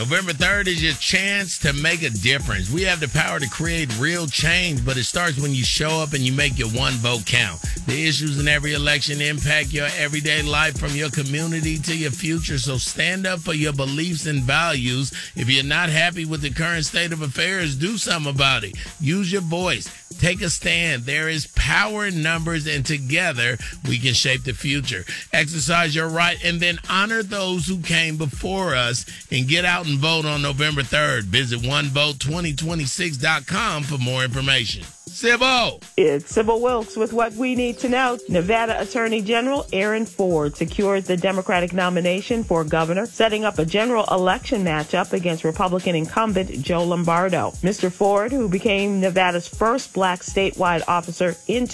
November 3rd is your chance to make a difference. We have the power to create real change, but it starts when you show up and you make your one vote count. The issues in every election impact your everyday life, from your community to your future. So stand up for your beliefs and values. If you're not happy with the current state of affairs, do something about it. Use your voice. Take a stand. There is power in numbers, and together we can shape the future. Exercise your right and then honor those who came before us, and get out and vote on November 3rd. Visit onevote2026.com for more information. Sybil. It's Sybil Wilkes with what we need to know. Nevada Attorney General Aaron Ford secured the Democratic nomination for governor, setting up a general election matchup against Republican incumbent Joe Lombardo. Mr. Ford, who became Nevada's first black statewide officer in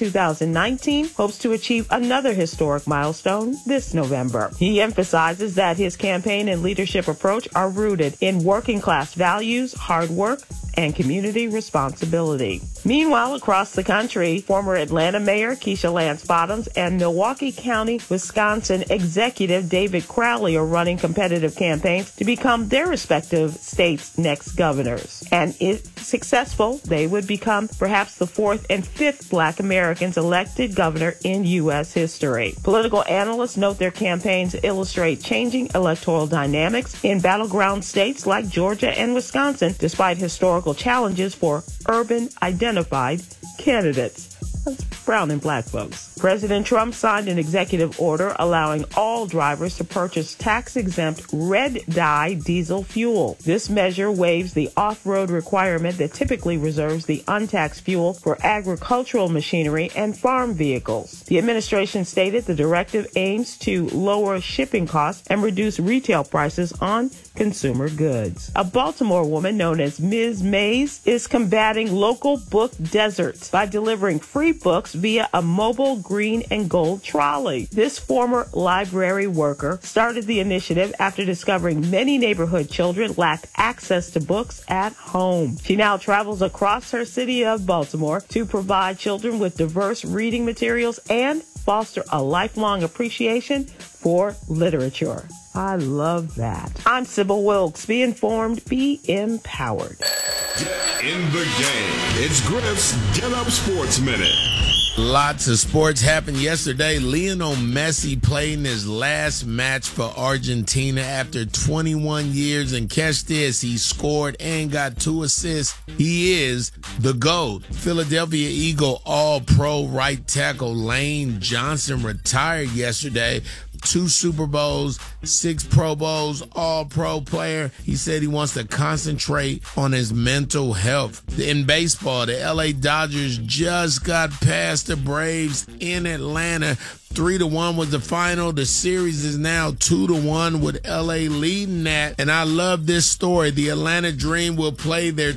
2019, hopes to achieve another historic milestone this November. He emphasizes that his campaign and leadership approach are rooted in working class values, hard work, and community responsibility. Meanwhile, across the country, former Atlanta Mayor Keisha Lance Bottoms and Milwaukee County, Wisconsin Executive David Crowley are running competitive campaigns to become their respective states' next governors. And if successful, they would become perhaps the fourth and fifth Black Americans elected governor in U.S. history. Political analysts note their campaigns illustrate changing electoral dynamics in battleground states like Georgia and Wisconsin, despite historical challenges for urban identified candidates. That's brown and black folks. President Trump signed an executive order allowing all drivers to purchase tax-exempt red dye diesel fuel. This measure waives the off-road requirement that typically reserves the untaxed fuel for agricultural machinery and farm vehicles. The administration stated the directive aims to lower shipping costs and reduce retail prices on consumer goods. A Baltimore woman known as Ms. Mays is combating local book deserts by delivering free books via a mobile green and gold trolley. This former library worker started the initiative after discovering many neighborhood children lacked access to books at home. She now travels across her city of Baltimore to provide children with diverse reading materials and foster a lifelong appreciation for literature. I love that. I'm Sybil Wilkes. Be informed, be empowered. Get in the game. It's Griff's Get Up Sports Minute. Lots of sports happened yesterday. Lionel Messi played in his last match for Argentina after 21 years. And catch this, he scored and got 2 assists. He is the GOAT. Philadelphia Eagle All-Pro right tackle Lane Johnson retired yesterday. 2 Super Bowls, 6 Pro Bowls, All-Pro player. He said he wants to concentrate on his mental health. In baseball, the LA Dodgers just got past the Braves in Atlanta. 3-1 was the final. The series is now 2-1 with LA leading that. And I love this story. The Atlanta Dream will play their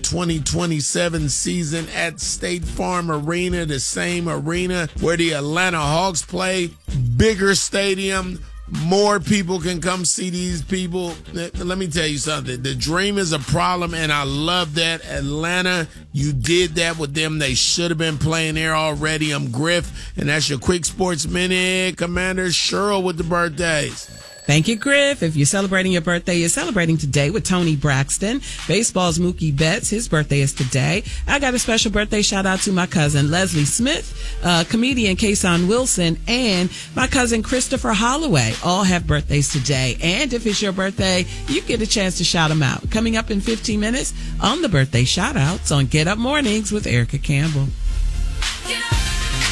2027 season at State Farm Arena, the same arena where the Atlanta Hawks play. Bigger stadium. More people can come see these people. Let me tell you something. The Dream is a problem, and I love that. Atlanta, you did that with them. They should have been playing there already. I'm Griff, and that's your Quick Sports Minute. Commander Cheryl with the birthdays. Thank you, Griff. If you're celebrating your birthday, you're celebrating today with Tony Braxton. Baseball's Mookie Betts, his birthday is today. I got a special birthday shout out to my cousin Leslie Smith, comedian Kason Wilson, and my cousin Christopher Holloway. All have birthdays today. And if it's your birthday, you get a chance to shout them out. Coming up in 15 minutes on the birthday shout outs on Get Up Mornings with Erica Campbell. Get up.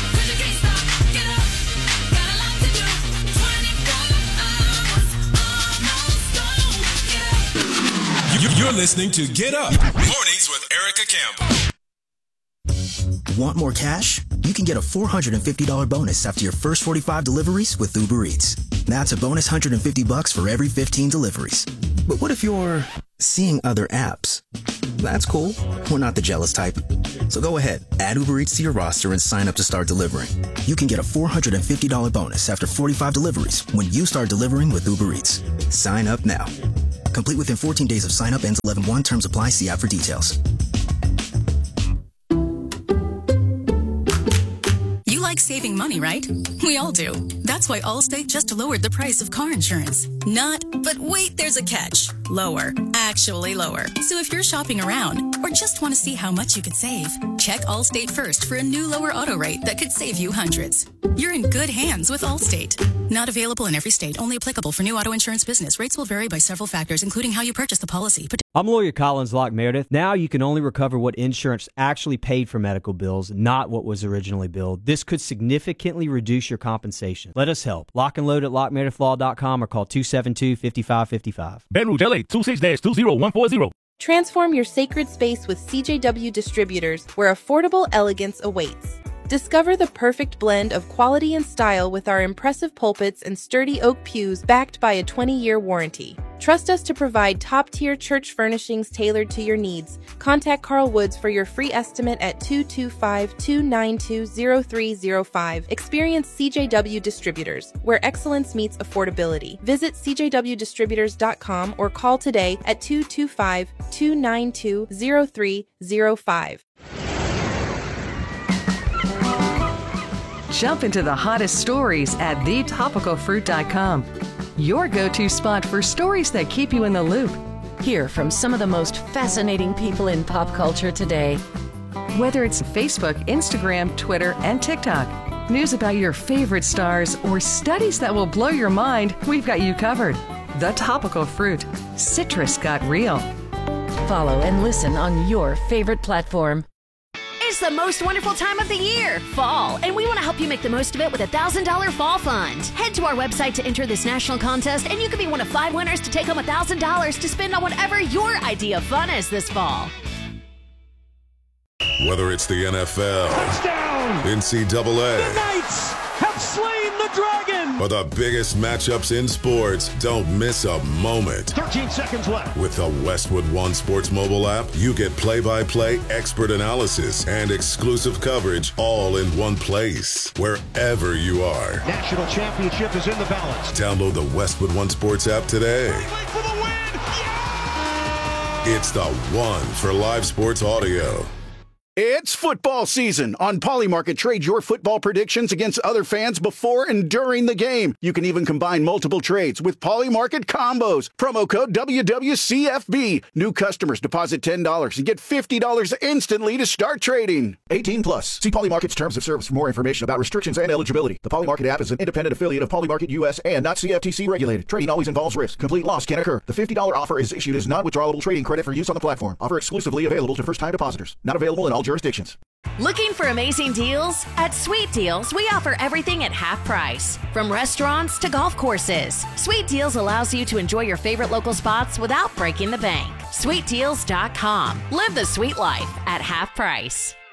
You're listening to Get Up Mornings with Erica Campbell. Want more cash? You can get a $450 bonus after your first 45 deliveries with Uber Eats. That's a bonus $150 for every 15 deliveries. But what if you're seeing other apps? That's cool. We're not the jealous type. So go ahead, add Uber Eats to your roster and sign up to start delivering. You can get a $450 bonus after 45 deliveries when you start delivering with Uber Eats. Sign up now. Complete within 14 days of sign up. Ends 11/1. Terms apply. See app for details. You like like saving money, right? We all do. That's why Allstate just lowered the price of car insurance. Not, but wait, there's a catch. Lower. Actually lower. So if you're shopping around or just want to see how much you could save, check Allstate first for a new lower auto rate that could save you hundreds. You're in good hands with Allstate. Not available in every state. Only applicable for new auto insurance business. Rates will vary by several factors, including how you purchase the policy. I'm lawyer Collins Locke Meredith. Now you can only recover what insurance actually paid for medical bills, not what was originally billed. This could significantly reduce your compensation. Let us help. Lock and load at lockmeredithlaw.com or call 272-5555. Ben Rouge, LA, 26-20140. Transform your sacred space with CJW Distributors, where affordable elegance awaits. Discover the perfect blend of quality and style with our impressive pulpits and sturdy oak pews backed by a 20-year warranty. Trust us to provide top-tier church furnishings tailored to your needs. Contact Carl Woods for your free estimate at 225-292-0305. Experience CJW Distributors, where excellence meets affordability. Visit cjwdistributors.com or call today at 225-292-0305. Jump into the hottest stories at thetopicalfruit.com. Your go-to spot for stories that keep you in the loop. Hear from some of the most fascinating people in pop culture today. Whether it's Facebook, Instagram, Twitter, and TikTok, news about your favorite stars, or studies that will blow your mind, we've got you covered. The Topical Fruit. Citrus got real. Follow and listen on your favorite platform. It's the most wonderful time of the year, fall, and we want to help you make the most of it with a $1,000 fall fund. Head to our website to enter this national contest, and you could be one of 5 winners to take home $1,000 to spend on whatever your idea of fun is this fall. Whether it's the NFL, Touchdown! NCAA, The Knights have slain the dragon! or the biggest matchups in sports, don't miss a moment. 13 seconds left. With the Westwood One Sports mobile app, you get play-by-play expert analysis and exclusive coverage all in one place, wherever you are. National championship is in the balance. Download the Westwood One Sports app today. For the win! Yeah! It's the one for live sports audio. It's football season. On Polymarket, trade your football predictions against other fans before and during the game. You can even combine multiple trades with Polymarket combos. Promo code WWCFB. New customers deposit $10 and get $50 instantly to start trading. 18 plus. See Polymarket's terms of service for more information about restrictions and eligibility. The Polymarket app is an independent affiliate of Polymarket US and not CFTC regulated. Trading always involves risk. Complete loss can occur. The $50 offer is issued as non-withdrawable trading credit for use on the platform. Offer exclusively available to first-time depositors. Not available in all jurisdictions. Looking for amazing deals? At Sweet Deals, we offer everything at half price. From restaurants to golf courses. Sweet Deals allows you to enjoy your favorite local spots without breaking the bank. SweetDeals.com. Live the sweet life at half price.